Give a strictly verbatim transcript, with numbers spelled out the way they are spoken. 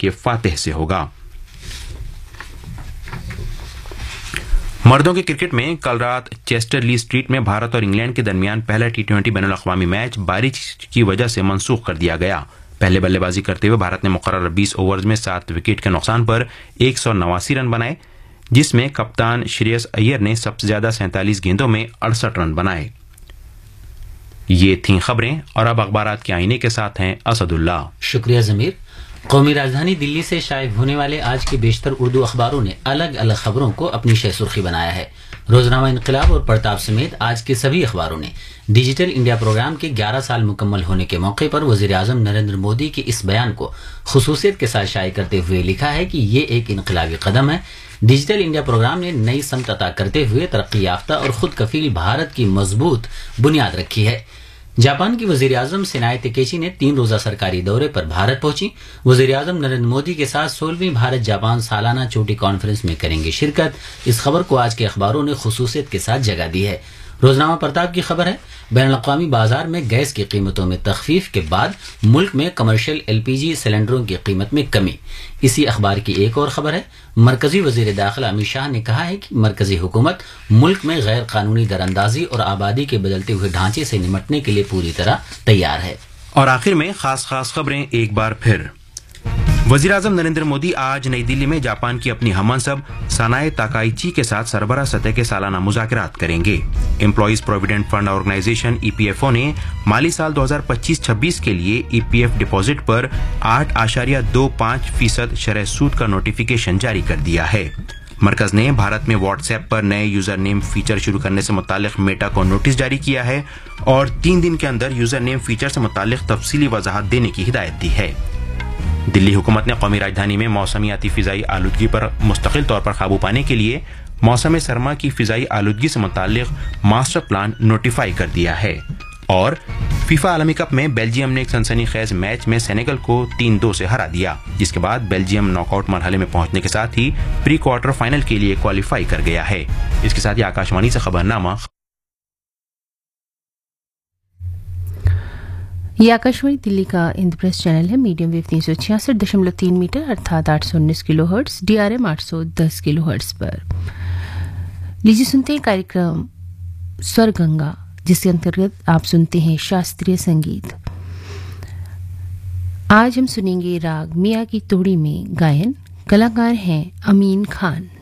के फातिह से होगा। मर्दों के क्रिकेट में कल रात चेस्टर ली स्ट्रीट में भारत और इंग्लैंड के दरमियान पहला टी ट्वेंटी बैनुल-अक़वामी मैच बारिश की वजह से मनसूख कर दिया गया। पहले बल्लेबाजी करते हुए भारत ने मुकर्रर बीस ओवर्स में सात विकेट के नुकसान पर एक सौ नवासी रन बनाए, जिसमें कप्तान श्रेयस अय्यर ने सबसे ज्यादा सैंतालीस गेंदों में अड़सठ रन बनाए। ये थीं खबरें और अब अखबारात के आईने के साथ हैं असदुल्ला। शुक्रिया जमीर। कौमी राजधानी दिल्ली से शाये होने वाले आज के बेशतर उर्दू अखबारों ने अलग अलग खबरों को अपनी शह सुर्खी बनाया है। रोजनामा इनकलाब और प्रताप समेत आज के सभी अखबारों ने डिजिटल इंडिया प्रोग्राम के ग्यारह साल मुकम्मल होने के मौके पर वजीर आजम नरेंद्र मोदी के इस बयान को खुसूसियत के साथ शाये करते हुए लिखा है कि ये एक इनकलाबी कदम है। डिजिटल इंडिया प्रोग्राम ने नई समत अता करते हुए तरक्की याफ्ता और खुद कफील भारत की मजबूत बुनियाद रखी है। जापान की वजीर आजम सेनाई तकेची ने तीन रोजा सरकारी दौरे पर भारत पहुंची। वजीर आजम नरेंद्र मोदी के साथ सोलहवीं भारत जापान सालाना चोटी कॉन्फ्रेंस में करेंगे शिरकत। इस खबर को आज के अखबारों ने खुसूसियत के साथ जगह दी है। रोजनामा प्रताप की खबर है, बैनुल-अक़वामी बाजार में गैस की कीमतों में तखफीफ के बाद मुल्क में कमर्शियल एलपीजी सिलेंडरों की कीमत में कमी। इसी अखबार की एक और खबर है, मरकजी वजीर दाखिला अमित शाह ने कहा है कि मरकजी हुकूमत मुल्क में गैर कानूनी दरअंदाजी और आबादी के बदलते हुए ढांचे से निपटने के लिए पूरी तरह तैयार है। और आखिर में खास खास खबरें एक बार फिर। वजीर आजम नरेंद्र मोदी आज नई दिल्ली में जापान की अपनी हममनसब सनाए ताकाइची के साथ सरबराह सतह के सालाना मुज़ाकरात करेंगे। Employees provident fund organisation EPFO ने माली साल दो हज़ार पच्चीस छब्बीस के लिए ईपीएफ डिपॉजिट पर आठ आशारिया दो पाँच फीसद शरह सूद का नोटिफिकेशन जारी कर दिया है। मरकज ने भारत में व्हाट्सएप पर नए यूजर नेम फीचर शुरू करने से मुतालिक मेटा को नोटिस जारी किया है और तीन दिन के अंदर यूजर नेम फीचर से मुतालिक तफसीली वजाहत देने की हिदायत दी है। दिल्ली हुकूमत ने कौमी राजधानी में मौसमियाती फिजाई आलूदगी पर मुस्तकिल तौर पर काबू पाने के लिए मौसम सरमा की फिजाई आलूदगी से मुतालिक मास्टर प्लान नोटिफाई कर दिया है। और फीफा आलमी कप में बेल्जियम ने एक सनसनीखेज मैच में सेनेगल को तीन दो से हरा दिया, जिसके बाद बेल्जियम नॉकआउट मरहले में पहुंचने के साथ ही प्री क्वार्टर फाइनल के लिए क्वालिफाई कर गया है। इसके साथ ही आकाशवाणी से खबरनामा। ये आकाशवाणी दिल्ली का इंद्रप्रस्थ चैनल है। मीडियम वेव तीन सौ छियासठ दशमलव तीन मीटर अर्थात आठ सौ उन्नीस किलो हर्ट्स, डीआरएम आठ सौ दस किलो हर्ट्स पर। लीजिए सुनते हैं कार्यक्रम स्वर गंगा, जिसके अंतर्गत आप सुनते हैं शास्त्रीय संगीत। आज हम सुनेंगे राग मियाँ की तोड़ी में गायन, कलाकार हैं अमीन खान।